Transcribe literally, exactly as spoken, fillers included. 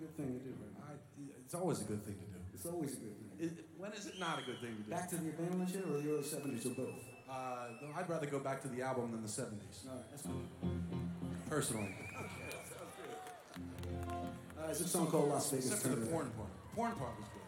good thing to do, right? I, it's always a good thing to do. It's always a good thing. It, when is it not a good thing to do? Back to the abandonment shit or the early seventies or both? Uh, I'd rather go back to the album than the seventies. All right, that's cool. Personally. Uh, it's a song called Las Vegas. Except for the Turn It porn Up. part. Porn part was good.